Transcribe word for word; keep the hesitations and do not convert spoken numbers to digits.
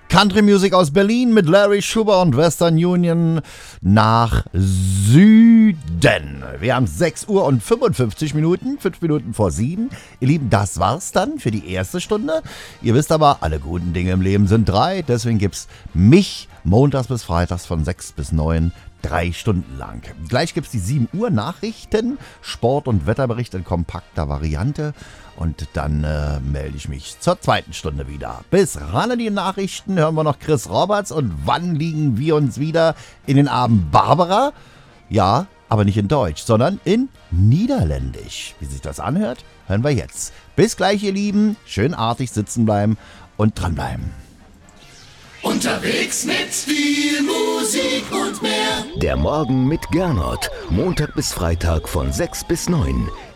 Country Music aus Berlin mit Larry Schuber und Western Union nach Süden. Wir haben sechs Uhr und fünfundfünfzig Minuten, fünf Minuten vor sieben. Ihr Lieben, das war's dann für die erste Stunde. Ihr wisst aber, alle guten Dinge im Leben sind drei. Deswegen gibt's mich montags bis freitags von sechs bis neun. Drei Stunden lang. Gleich gibt es die sieben Uhr Nachrichten, Sport- und Wetterbericht in kompakter Variante. Und dann äh, melde ich mich zur zweiten Stunde wieder. Bis ran an die Nachrichten hören wir noch Chris Roberts. Und wann liegen wir uns wieder in den Abend Barbara? Ja, aber nicht in Deutsch, sondern in Niederländisch. Wie sich das anhört, hören wir jetzt. Bis gleich, ihr Lieben. Schön artig sitzen bleiben und dranbleiben. Unterwegs mit viel Musik und mehr. Der Morgen mit Gernot. Montag bis Freitag von sechs bis neun.